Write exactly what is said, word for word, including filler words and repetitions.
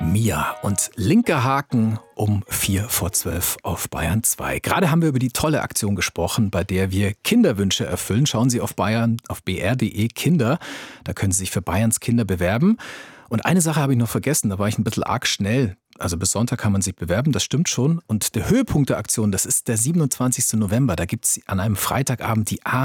Mia und linker Haken um vier vor zwölf auf Bayern zwei. Gerade haben wir über die tolle Aktion gesprochen, bei der wir Kinderwünsche erfüllen. Schauen Sie auf Bayern, auf b r punkt d e Kinder. Da können Sie sich für Bayerns Kinder bewerben. Und eine Sache habe ich noch vergessen, da war ich ein bisschen arg schnell. Also bis Sonntag kann man sich bewerben, das stimmt schon. Und der Höhepunkt der Aktion, das ist der siebenundzwanzigsten November. Da gibt es an einem Freitagabend die A